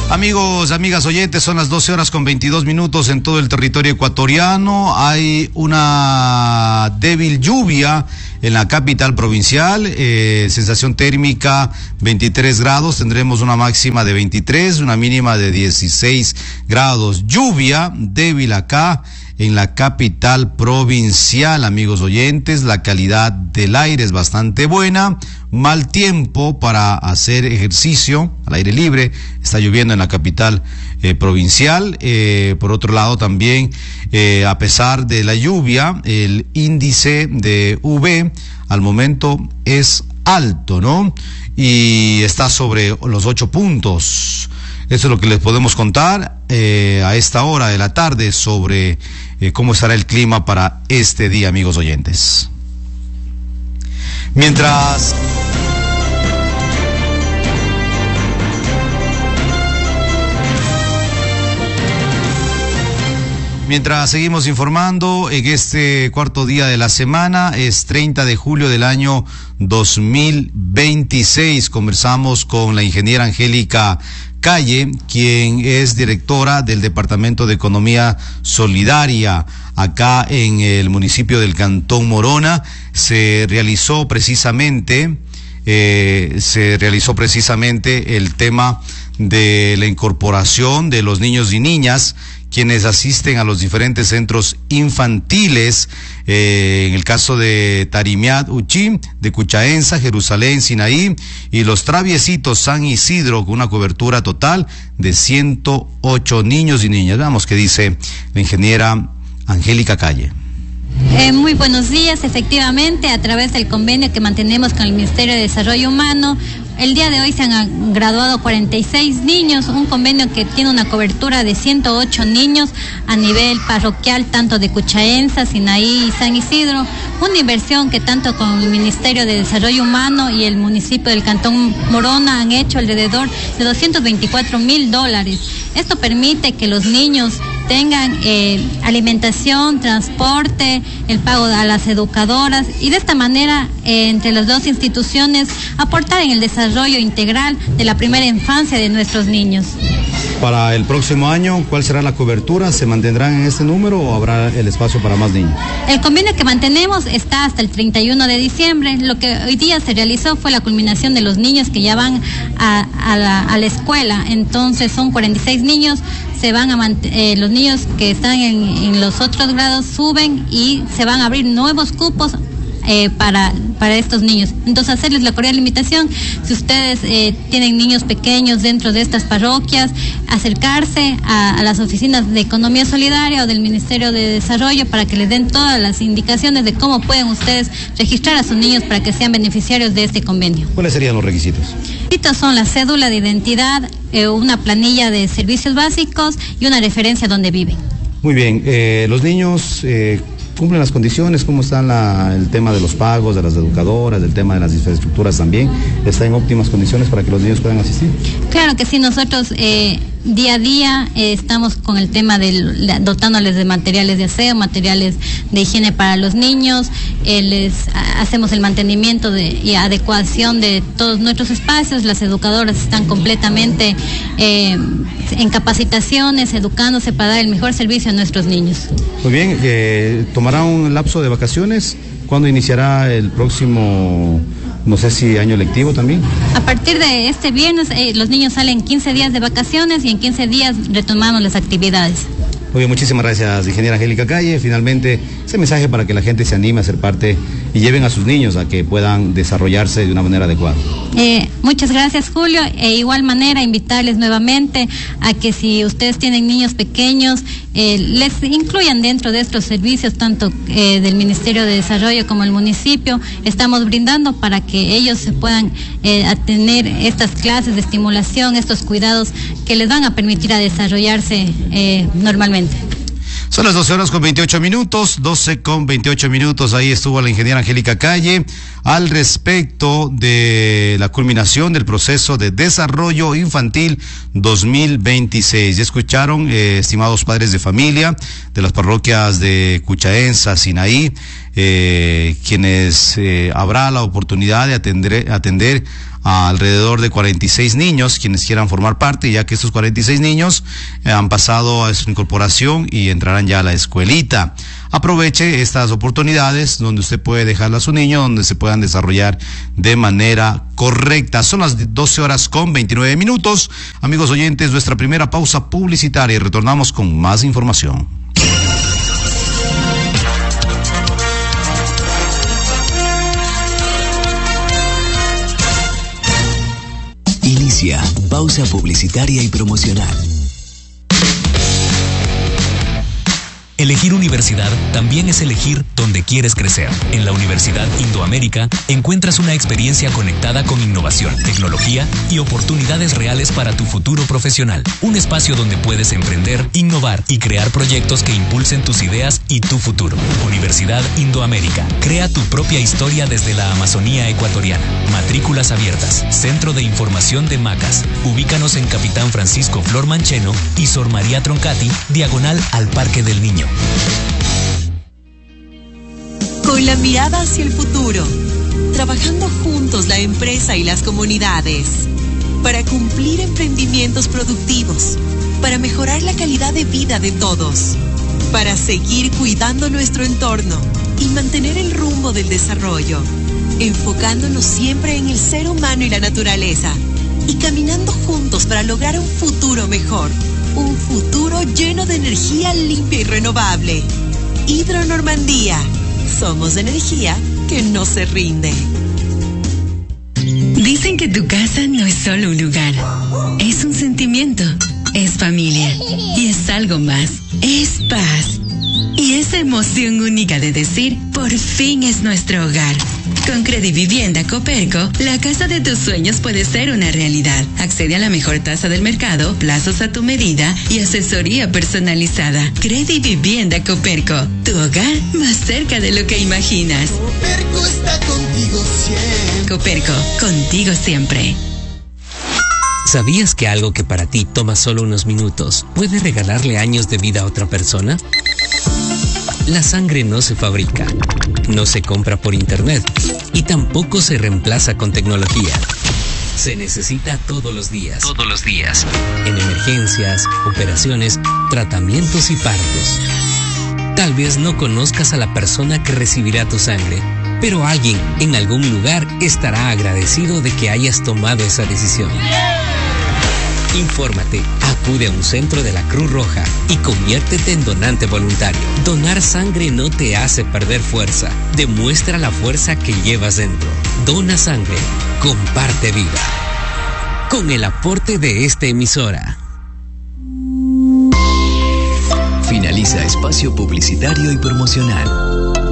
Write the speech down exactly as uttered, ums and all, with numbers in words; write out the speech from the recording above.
Amigos, amigas oyentes, son las doce horas con veintidós minutos en todo el territorio ecuatoriano. Hay una débil lluvia en la capital provincial, eh, sensación térmica veintitrés grados, tendremos una máxima de veintitrés, una mínima de dieciséis grados. Lluvia débil acá en la capital provincial, amigos oyentes. La calidad del aire es bastante buena. Mal tiempo para hacer ejercicio al aire libre. Está lloviendo en la capital eh, provincial. Eh, por otro lado también, eh, a pesar de la lluvia, el índice de U V al momento es alto, ¿no? Y está sobre los ocho puntos. Eso es lo que les podemos contar eh, a esta hora de la tarde sobre eh, cómo estará el clima para este día, amigos oyentes. Mientras... Mientras seguimos informando, en este cuarto día de la semana, es treinta de julio del año dos mil veintiséis. Conversamos con la ingeniera Angélica Calle, quien es directora del Departamento de Economía Solidaria acá en el municipio del Cantón Morona. Se realizó precisamente, eh, se realizó precisamente el tema de la incorporación de los niños y niñas quienes asisten a los diferentes centros infantiles, eh, en el caso de Tarimiat Uchí, de Cuchaenza, Jerusalén, Sinaí, y los Traviesitos San Isidro, con una cobertura total de ciento ocho niños y niñas. Veamos qué dice la ingeniera Angélica Calle. Eh, muy buenos días. Efectivamente, a través del convenio que mantenemos con el Ministerio de Desarrollo Humano, el día de hoy se han graduado cuarenta y seis niños, un convenio que tiene una cobertura de ciento ocho niños a nivel parroquial, tanto de Cuchaenza, Sinaí y San Isidro, una inversión que tanto con el Ministerio de Desarrollo Humano y el municipio del Cantón Morona han hecho alrededor de doscientos veinticuatro mil dólares. Esto permite que los niños tengan eh, alimentación, transporte, el pago a las educadoras y de esta manera eh, entre las dos instituciones aportar en el desarrollo integral de la primera infancia de nuestros niños. Para el próximo año, ¿cuál será la cobertura? ¿Se mantendrán en este número o habrá el espacio para más niños? El convenio que mantenemos está hasta el treinta y uno de diciembre. Lo que hoy día se realizó fue la culminación de los niños que ya van a, a, la, a la escuela. Entonces son cuarenta y seis niños. Se van a mant- eh, los niños que están en, en los otros grados suben y se van a abrir nuevos cupos eh, para, para estos niños. Entonces, hacerles la cordial invitación, si ustedes eh, tienen niños pequeños dentro de estas parroquias, acercarse a, a las oficinas de Economía Solidaria o del Ministerio de Desarrollo para que les den todas las indicaciones de cómo pueden ustedes registrar a sus niños para que sean beneficiarios de este convenio. ¿Cuáles serían los requisitos? Los requisitos son la cédula de identidad, eh, una planilla de servicios básicos y una referencia donde viven. Muy bien, eh, los niños eh, cumplen las condiciones, ¿cómo está la, el tema de los pagos, de las educadoras, del tema de las infraestructuras también? ¿Está en óptimas condiciones para que los niños puedan asistir? Claro que sí, nosotros eh, día a día eh, estamos con el tema de dotándoles de materiales de aseo, materiales de higiene para los niños, eh, les a, hacemos el mantenimiento de, y adecuación de todos nuestros espacios. Las educadoras están completamente eh, en capacitaciones, educándose para dar el mejor servicio a nuestros niños. Muy bien, eh, ¿tomará un lapso de vacaciones? ¿Cuándo iniciará el próximo, no sé si año lectivo también? A partir de este viernes, eh, los niños salen quince días de vacaciones y en quince días retomamos las actividades. Muy bien, muchísimas gracias, ingeniera Angélica Calle. Finalmente, ese mensaje para que la gente se anime a ser parte y lleven a sus niños a que puedan desarrollarse de una manera adecuada. Eh, muchas gracias, Julio. E igual manera, invitarles nuevamente a que si ustedes tienen niños pequeños, eh, les incluyan dentro de estos servicios, tanto eh, del Ministerio de Desarrollo como el municipio. Estamos brindando para que ellos se puedan eh, tener estas clases de estimulación, estos cuidados que les van a permitir a desarrollarse eh, normalmente. Son las doce horas con veintiocho minutos, doce con veintiocho minutos. Ahí estuvo la ingeniera Angélica Calle al respecto de la culminación del proceso de desarrollo infantil dos mil veintiséis. Ya escucharon, eh, estimados padres de familia de las parroquias de Cuchaenza, Sinaí, eh, quienes eh, habrá la oportunidad de atender, atender a alrededor de cuarenta y seis niños quienes quieran formar parte, ya que estos cuarenta y seis niños eh, han pasado a su incorporación y entrarán ya a la escuelita. Aproveche estas oportunidades donde usted puede dejarlo a su niño, donde se puedan desarrollar de manera correcta. Son las doce horas con veintinueve minutos. Amigos oyentes, nuestra primera pausa publicitaria y retornamos con más información. Inicia pausa publicitaria y promocional. Elegir universidad también es elegir dónde quieres crecer. En la Universidad Indoamérica encuentras una experiencia conectada con innovación, tecnología y oportunidades reales para tu futuro profesional. Un espacio donde puedes emprender, innovar y crear proyectos que impulsen tus ideas y tu futuro. Universidad Indoamérica. Crea tu propia historia desde la Amazonía ecuatoriana. Matrículas abiertas. Centro de Información de Macas. Ubícanos en Capitán Francisco Flor Mancheno y Sor María Troncati, diagonal al Parque del Niño. Con la mirada hacia el futuro, trabajando juntos la empresa y las comunidades, para cumplir emprendimientos productivos, para mejorar la calidad de vida de todos, para seguir cuidando nuestro entorno y mantener el rumbo del desarrollo, enfocándonos siempre en el ser humano y la naturaleza, y caminando juntos para lograr un futuro mejor. Un futuro lleno de energía limpia y renovable. Hidro Normandía. Somos energía que no se rinde. Dicen que tu casa no es solo un lugar. Es un sentimiento. Es familia. Y es algo más. Es paz. Y esa emoción única de decir, por fin es nuestro hogar. Con Credivivienda Coperco, la casa de tus sueños puede ser una realidad. Accede a la mejor tasa del mercado, plazos a tu medida y asesoría personalizada. Credivivienda Coperco, tu hogar más cerca de lo que imaginas. Coperco está contigo siempre. Coperco, contigo siempre. ¿Sabías que algo que para ti toma solo unos minutos puede regalarle años de vida a otra persona? La sangre no se fabrica, no se compra por internet y tampoco se reemplaza con tecnología. Se necesita todos los días. Todos los días. En emergencias, operaciones, tratamientos y partos. Tal vez no conozcas a la persona que recibirá tu sangre, pero alguien en algún lugar estará agradecido de que hayas tomado esa decisión. Infórmate, acude a un centro de la Cruz Roja y conviértete en donante voluntario. Donar sangre no te hace perder fuerza, demuestra la fuerza que llevas dentro. Dona sangre, comparte vida. Con el aporte de esta emisora. Finaliza espacio publicitario y promocional.